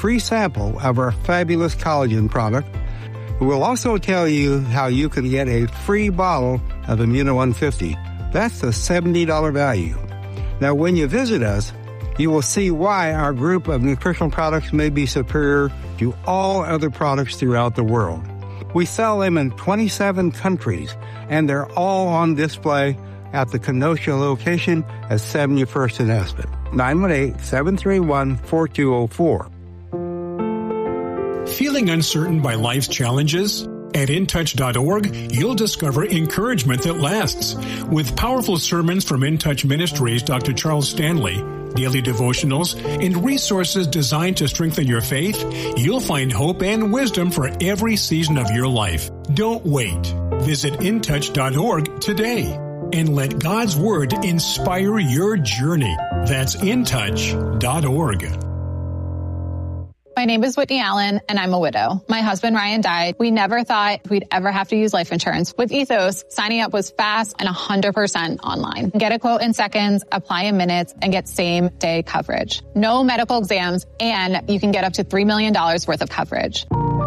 free sample of our fabulous collagen product. We'll also tell you how you can get a free bottle of Immuno 150. That's a $70 value. Now, when you visit us, you will see why our group of nutritional products may be superior to all other products throughout the world. We sell them in 27 countries, and they're all on display at the Kenosha location at 71st and Aspen. 918-731-4204. Feeling uncertain by life's challenges? At InTouch.org, you'll discover encouragement that lasts. With powerful sermons from InTouch Ministries, Dr. Charles Stanley, daily devotionals, and resources designed to strengthen your faith, you'll find hope and wisdom for every season of your life. Don't wait. Visit InTouch.org today and let God's Word inspire your journey. That's InTouch.org. My name is Whitney Allen, and I'm a widow. My husband, Ryan, died. We never thought we'd ever have to use life insurance. With Ethos, signing up was fast and 100% online. Get a quote in seconds, apply in minutes, and get same-day coverage. No medical exams, and you can get up to $3 million worth of coverage.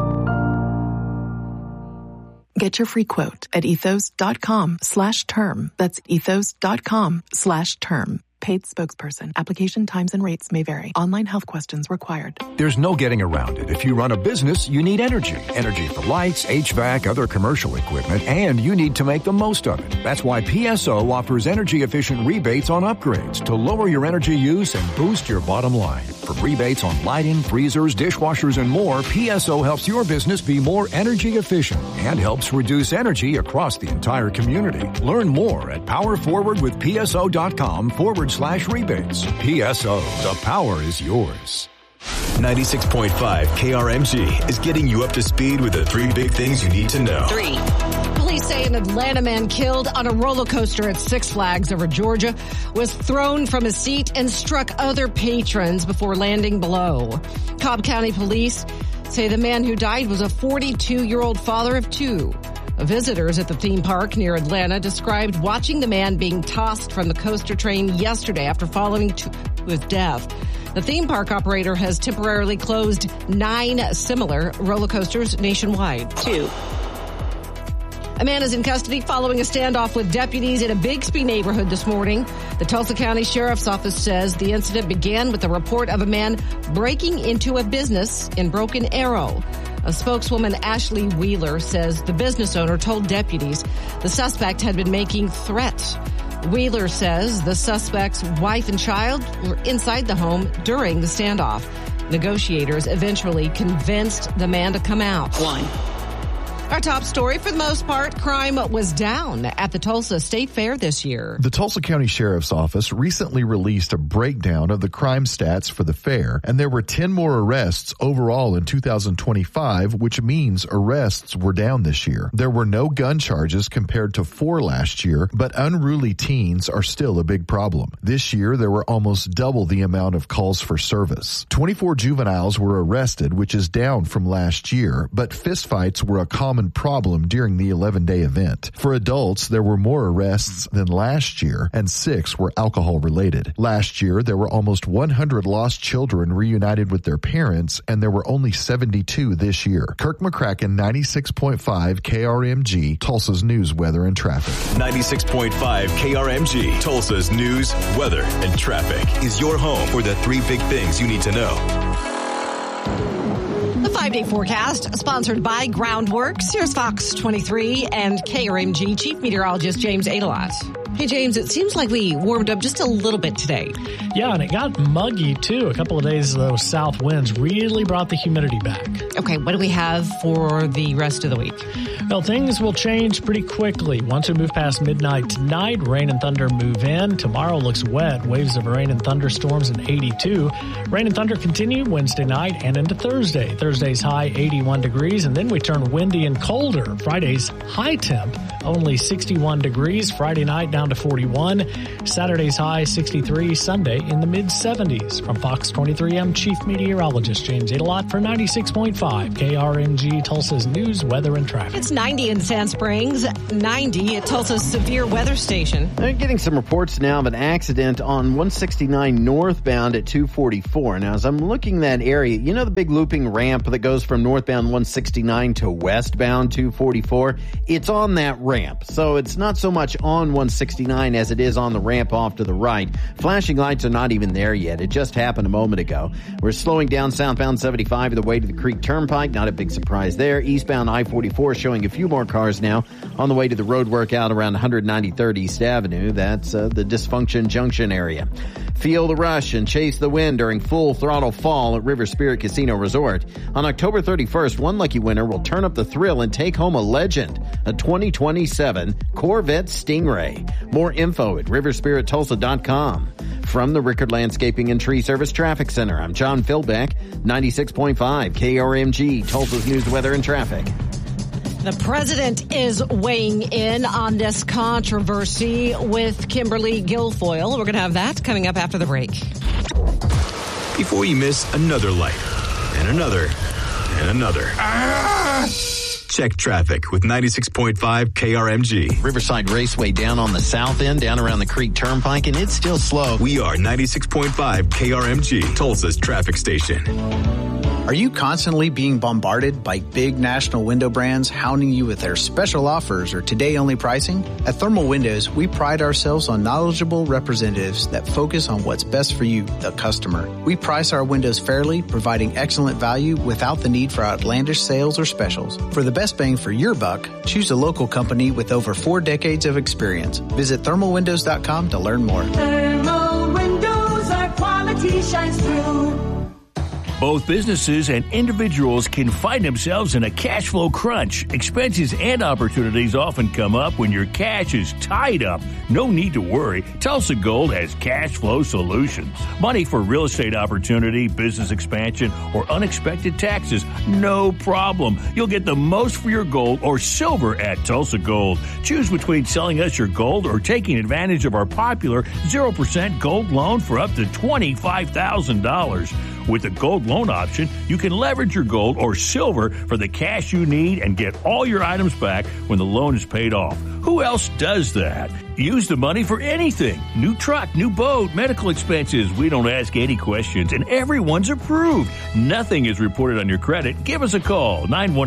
Get your free quote at ethos.com/term. That's ethos.com/term. Paid spokesperson. Application times and rates may vary. Online health questions required. There's no getting around it. If you run a business, you need energy. Energy for lights, HVAC, other commercial equipment, and you need to make the most of it. That's why PSO offers energy-efficient rebates on upgrades to lower your energy use and boost your bottom line. For rebates on lighting, freezers, dishwashers, and more, PSO helps your business be more energy efficient and helps reduce energy across the entire community. Learn more at powerforwardwithpso.com/rebates. PSO, the power is yours. 96.5 KRMG is getting you up to speed with the 3 big things you need to know. 3. Police say an Atlanta man killed on a roller coaster at Six Flags over Georgia was thrown from his seat and struck other patrons before landing below. Cobb County Police say the man who died was a 42-year-old father of 2. Visitors at the theme park near Atlanta described watching the man being tossed from the coaster train yesterday after falling to his death. The theme park operator has temporarily closed 9 similar roller coasters nationwide. 2. A man is in custody following a standoff with deputies in a Bixby neighborhood this morning. The Tulsa County Sheriff's Office says the incident began with a report of a man breaking into a business in Broken Arrow. A spokeswoman, Ashley Wheeler, says the business owner told deputies the suspect had been making threats. Wheeler says the suspect's wife and child were inside the home during the standoff. Negotiators eventually convinced the man to come out. 1. Our top story, for the most part, crime was down at the Tulsa State Fair this year. The Tulsa County Sheriff's Office recently released a breakdown of the crime stats for the fair, and there were 10 more arrests overall in 2025, which means arrests were down this year. There were no gun charges compared to 4 last year, but unruly teens are still a big problem. This year, there were almost double the amount of calls for service. 24 juveniles were arrested, which is down from last year, but fistfights were a common problem during the 11-day event. For adults, there were more arrests than last year, and 6 were alcohol-related. Last year, there were almost 100 lost children reunited with their parents, and there were only 72 this year. Kirk McCracken, 96.5 KRMG, Tulsa's news, weather, and traffic. 96.5 KRMG, Tulsa's news, weather, and traffic is your home for the 3 big things you need to know. The 5-day forecast, sponsored by Groundworks. Here's Fox 23 and KRMG Chief Meteorologist James Adelot. Hey, James, it seems like we warmed up just a little bit today. Yeah, and it got muggy, too. A couple of days, those south winds really brought the humidity back. Okay, what do we have for the rest of the week? Well, things will change pretty quickly. Once we move past midnight tonight, rain and thunder move in. Tomorrow looks wet. Waves of rain and thunderstorms in 82. Rain and thunder continue Wednesday night and into Thursday. Thursday's high 81 degrees, and then we turn windy and colder. Friday's high temp only 61 degrees. Friday night down to 41. Saturday's high 63. Sunday in the mid-70s. From Fox 23, I'm Chief Meteorologist James Adelot for 96.5 KRMG, Tulsa's news, weather, and traffic. It's 90 in Sand Springs, 90 at Tulsa's severe weather station. I'm getting some reports now of an accident on 169 northbound at 244. Now, as I'm looking that area, you know the big looping ramp that goes from northbound 169 to westbound 244? It's on that ramp. So it's not so much on 169 as it is on the ramp off to the right. Flashing lights are not even there yet. It just happened a moment ago. We're slowing down southbound 75 the way to the Creek Turnpike. Not a big surprise there. Eastbound I-44 showing a few more cars now on the way to the road work out around 193rd East Avenue. That's the Dysfunction Junction area. Feel the rush and chase the wind during Full Throttle Fall at River Spirit Casino Resort. On October 31st, one lucky winner will turn up the thrill and take home a legend, a 2027 Corvette Stingray. More info at riverspirittulsa.com. From the Rickard Landscaping and Tree Service Traffic Center, I'm John Philbeck, 96.5 KRMG, Tulsa's news, weather, and traffic. The president is weighing in on this controversy with Kimberly Guilfoyle. We're going to have that coming up after the break. Before you miss another light, and another, and another. Check traffic with 96.5 KRMG. Riverside Raceway down on the south end, down around the Creek Turnpike, and it's still slow. We are 96.5 KRMG, Tulsa's traffic station. Are you constantly being bombarded by big national window brands hounding you with their special offers or today-only pricing? At Thermal Windows, we pride ourselves on knowledgeable representatives that focus on what's best for you, the customer. We price our windows fairly, providing excellent value without the need for outlandish sales or specials. For the best bang for your buck, choose a local company with over 4 decades of experience. Visit thermalwindows.com to learn more. Thermal Windows, our quality shines through. Both businesses and individuals can find themselves in a cash flow crunch. Expenses and opportunities often come up when your cash is tied up. No need to worry. Tulsa Gold has cash flow solutions. Money for real estate opportunity, business expansion, or unexpected taxes, no problem. You'll get the most for your gold or silver at Tulsa Gold. Choose between selling us your gold or taking advantage of our popular 0% gold loan for up to $25,000. With the gold loan option, you can leverage your gold or silver for the cash you need and get all your items back when the loan is paid off. Who else does that? Use the money for anything. New truck, new boat, medical expenses. We don't ask any questions, and everyone's approved. Nothing is reported on your credit. Give us a call,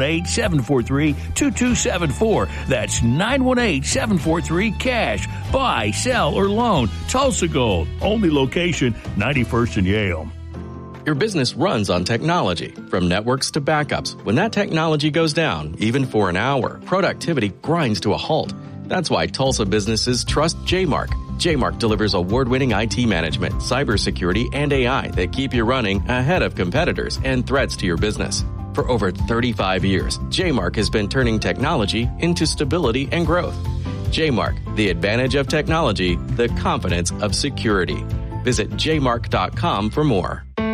918-743-2274. That's 918-743-CASH. Buy, sell, or loan. Tulsa Gold. Only location, 91st and Yale. Your business runs on technology, from networks to backups. When that technology goes down, even for an hour, productivity grinds to a halt. That's why Tulsa businesses trust JMark. JMark delivers award-winning IT management, cybersecurity, and AI that keep you running ahead of competitors and threats to your business. For over 35 years, JMark has been turning technology into stability and growth. JMark, the advantage of technology, the confidence of security. Visit jmark.com for more.